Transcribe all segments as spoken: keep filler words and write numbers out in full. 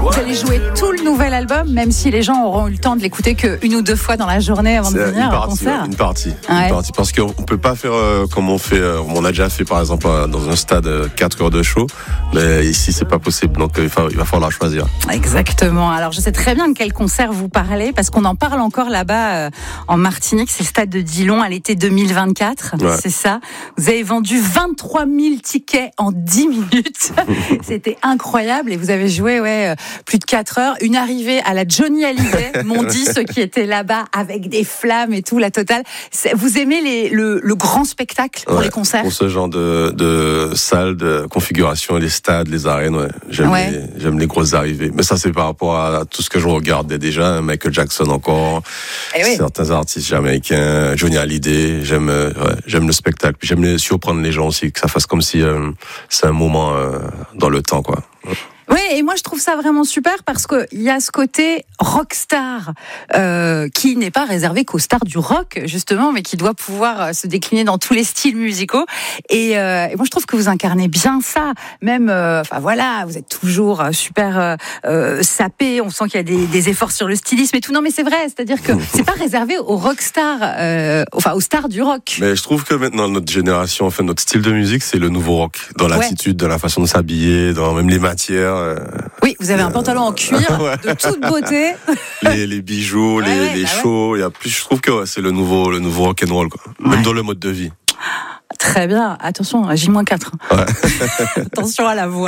Vous allez jouer tout le nouvel album, même si les gens auront eu le temps de l'écouter qu'une ou deux fois dans la journée avant C'est de venir une partie, au concert. Une partie, Ouais. une partie. Parce qu'on ne peut pas faire euh, comme on fait, euh, on a déjà fait par exemple euh, dans un stade euh, quatre heures de show, mais ici c'est pas possible, donc euh, il, va, il va falloir choisir. Exactement. Alors je sais très bien de quel concert vous parlez, parce qu'on en parle encore là-bas euh, en Martinique, c'est le stade de Dillon à l'été deux mille vingt-quatre, Ouais. c'est ça. Vous avez vendu vingt-trois mille tickets en dix minutes, c'était incroyable, et vous avez joué ouais, euh, plus de quatre heures, une arrivée à la Johnny Hallyday, m'ont dit ceux qui étaient là-bas, avec des flammes et tout, la totale. C'est, vous aimez les, le, le grand spectacle pour Ouais, les concerts? Pour ce genre de, de salles, de configuration, les stades, les arènes, ouais. J'aime, Ouais. les, j'aime les grosses arrivées. Mais ça, c'est par rapport à tout ce que je regardais déjà. Michael Jackson encore, Eh oui. certains artistes jamaïcains, Johnny Hallyday. J'aime, euh, ouais, j'aime le spectacle. Puis j'aime les, surprendre les gens aussi, que ça fasse comme si euh, c'est un moment euh, dans le temps, quoi. Oui, et moi je trouve ça vraiment super parce que il y a ce côté rockstar euh, qui n'est pas réservé qu'aux stars du rock justement, mais qui doit pouvoir euh, se décliner dans tous les styles musicaux. Et, euh, et moi je trouve que vous incarnez bien ça. Même, euh, enfin voilà, vous êtes toujours euh, super euh, euh, sapé. On sent qu'il y a des, des efforts sur le stylisme et tout. Non, mais c'est vrai, c'est-à-dire que c'est pas réservé aux rockstars, euh, enfin aux stars du rock. Mais je trouve que maintenant, notre génération, enfin, notre style de musique, c'est le nouveau rock. Dans l'attitude, dans la façon de s'habiller, dans même les matières. Euh, Oui, vous avez un pantalon en cuir Ouais. de toute beauté. les, les bijoux, Ouais, les, ouais, les bah shows. Il y a plus, je trouve que ouais, c'est le nouveau, le nouveau rock'n'roll, quoi. Même Ouais. dans le mode de vie. Très bien, attention, J quatre. Ouais. Attention à la voix.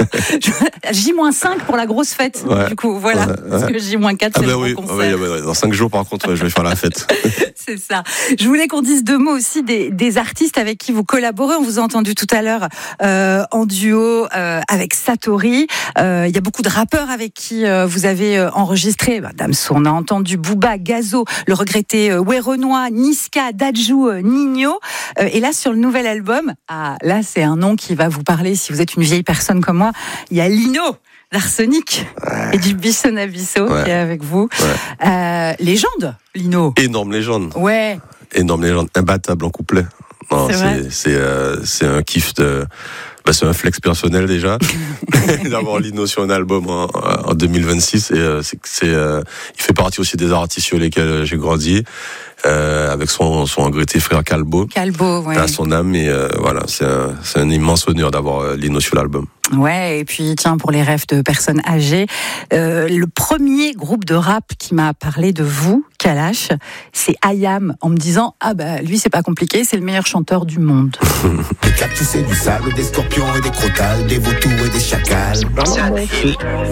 J cinq pour la grosse fête, Ouais. du coup, voilà. Ouais, Parce ouais. que J quatre, Ah c'est ben le oui, bon ah concert. ouais, ouais, ouais. Dans cinq jours, par contre, ouais, je vais faire la fête. C'est ça. Je voulais qu'on dise deux mots aussi des, des artistes avec qui vous collaborez. On vous a entendu tout à l'heure euh, en duo euh, avec Satori. Euh, Il y a beaucoup de rappeurs avec qui euh, vous avez euh, enregistré. Bah, Damso, on a entendu Booba, Gazo, le regretté euh, Werenoi, Niska, Dadju, euh, Nino. Euh, et là, sur le nouvel album, ah, là, c'est un nom qui va vous parler si vous êtes une vieille personne comme moi. Il y a Lino d'Arsenic Ouais. et du Bisson Abisso Ouais. qui est avec vous. Ouais. Euh, légende, Lino. Énorme légende. Ouais. Énorme légende. Imbattable en couplet. Non, C'est vrai. c'est, c'est, euh, c'est un kiff de, bah, c'est un flex personnel déjà. D'avoir Lino sur un album en, en deux mille vingt-six et euh, c'est, c'est, euh, il fait partie aussi des artistes sur lesquels j'ai grandi. Euh, avec son, son regretté frère Calbo. Calbo, ouais. À son âme, et euh, voilà, c'est un, c'est un immense honneur d'avoir euh, Lino sur l'album. Ouais, et puis tiens, pour les rêves de personnes âgées, euh, le premier groupe de rap qui m'a parlé de vous, Kalash, c'est I A M, en me disant ah bah lui c'est pas compliqué, c'est le meilleur chanteur du monde. Des cactus et du sable, des scorpions et des crotales, des vautours et des chacals.